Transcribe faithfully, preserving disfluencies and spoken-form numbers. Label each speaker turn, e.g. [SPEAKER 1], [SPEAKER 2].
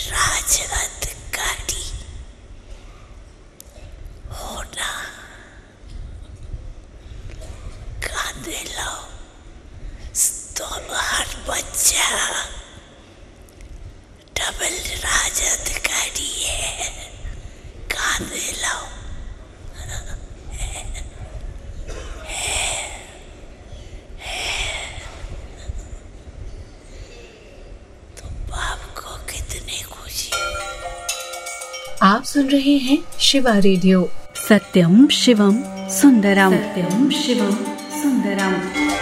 [SPEAKER 1] राजअधिकारी होना कांदेलो हर बच्चा डबल राजअधिकारी है कांदेलो
[SPEAKER 2] आप सुन रहे हैं शिवा रेडियो।
[SPEAKER 3] सत्यम शिवम सुंदरम। सत्यम शिवम सुंदरम।